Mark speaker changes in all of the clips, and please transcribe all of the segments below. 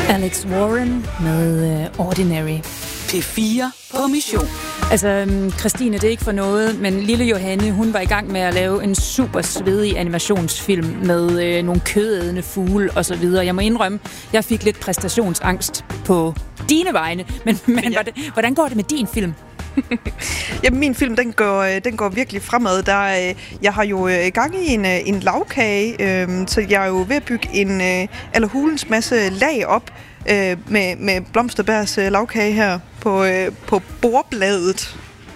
Speaker 1: Alex Warren med Ordinary.
Speaker 2: P4 på mission.
Speaker 1: Altså, Christine, det er ikke for noget, men lille Johanne, hun var i gang med at lave en super svedig animationsfilm med nogle kødædende fugle og så videre. Jeg må indrømme, jeg fik lidt præstationsangst på dine vegne, men ja. Hvordan går det med din film?
Speaker 3: Jamen, min film, den går virkelig fremad. Jeg har jo gang i en lagkage, så jeg er jo ved at bygge en allerhulens masse lag op med Blomsterbærs lagkage her på bordbladet.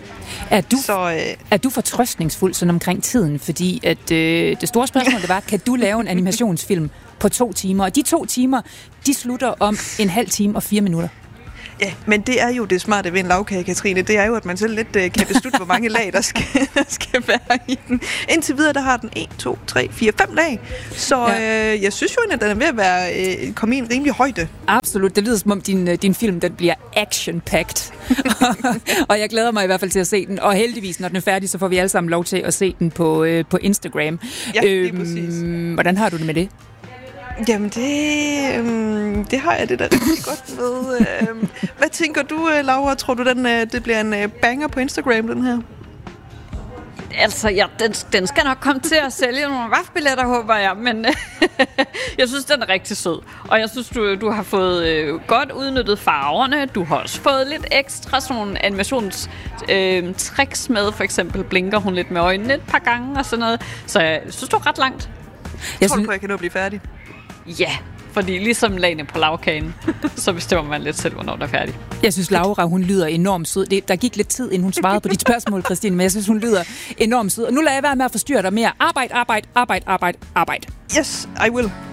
Speaker 1: Er du fortrøstningsfuld sådan omkring tiden? Fordi at, det store spørgsmål det var, kan du lave en animationsfilm på 2 timer? Og de 2 timer, de slutter om 1/2 time og 4 minutter.
Speaker 3: Ja, men det er jo det smarte ved en lagkage, Katrine. Det er jo, at man selv lidt kan beslutte, hvor mange lag, der skal være i den. Indtil videre, der har den 1, 2, 3, 4, 5 lag. Så ja. Jeg synes jo, at den er ved at være komme i en rimelig højde.
Speaker 1: Absolut. Det lyder som om din film, den bliver action-packed. Og jeg glæder mig i hvert fald til at se den. Og heldigvis, når den er færdig, så får vi alle sammen lov til at se den på Instagram.
Speaker 3: Ja, det er præcis.
Speaker 1: Hvordan har du det med det?
Speaker 3: Jamen, det har jeg det der rigtig godt med. Hvad tænker du, Laura? Tror du, det bliver en banger på Instagram, den her?
Speaker 4: Altså, ja, den skal nok komme til at sælge nogle RAF-billetter, håber jeg, men jeg synes, den er rigtig sød. Og jeg synes, du har fået godt udnyttet farverne. Du har også fået lidt ekstra sådan nogle animationstricks med. For eksempel blinker hun lidt med øjnene et par gange og sådan noget. Så jeg synes, du er ret langt.
Speaker 3: Jeg tror du på, at jeg kan nå at blive færdig?
Speaker 4: Ja, fordi ligesom lagene på lavkagen, så bestemmer man lidt selv, hvornår der er færdig.
Speaker 1: Jeg synes, Laura, hun lyder enormt sød. Der gik lidt tid, inden hun svarede på dit spørgsmål, Christine, men jeg synes, hun lyder enormt sød. Og nu lader jeg være med at forstyrre dig mere. Arbejde.
Speaker 3: Yes, I will.